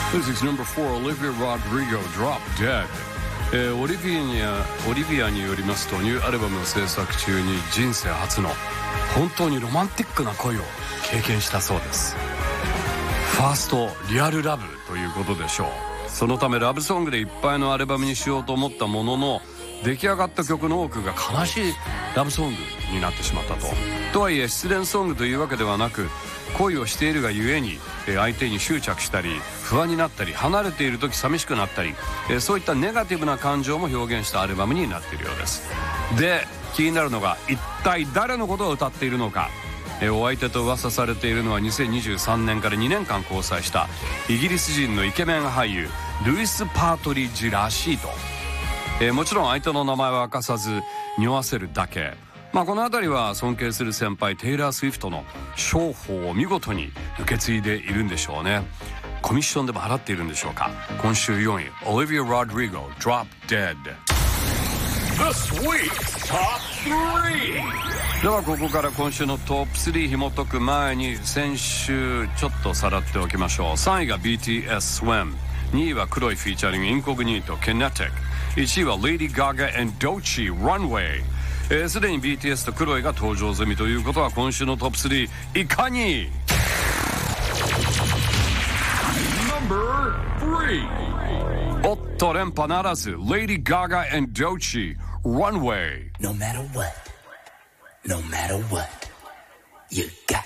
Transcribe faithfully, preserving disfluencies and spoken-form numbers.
This is number four, Olivia Rodrigo, Drop Dead。えー、オリビアにオリビアによりますと、ニューアルバムの制作中に人生初の本当にロマンティックな恋を経験したそうです。ファーストリアルラブということでしょう。そのためラブソングでいっぱいのアルバムにしようと思ったものの、出来上がった曲の多くが悲しいラブソングになってしまったと。とはいえ失恋ソングというわけではなく、恋をしているがゆえに相手に執着したり不安になったり、離れている時寂しくなったり、そういったネガティブな感情も表現したアルバムになっているようです。で、気になるのが一体誰のことを歌っているのか。お相手と噂されているのはにせんにじゅうさんねんからにねんかん交際したイギリス人のイケメン俳優ルイス・パートリッジらしいと。えー、もちろん相手の名前は明かさず匂わせるだけ。まあこの辺りは尊敬する先輩テイラー・スウィフトの商法を見事に受け継いでいるんでしょうね。コミッションでも払っているんでしょうか。今週よんい、オリビア・ロドリゴ Drop Dead。 This week's Top スリー。 ではここから今週のトップスリー紐解く前に、先週ちょっとさらっておきましょう。さんいが ビーティーエス Swim、 にいはクロイフィーチャリングインコグニート Kinetic、いちいは Lady Gaga and Doechii Runway。えー、すでに ビーティーエス とクロイが登場済みということは、今週のトップスリーいかに。 おっと連覇ならず、 Lady Gaga and Doechii Runway。 No matter what, no matter what, you got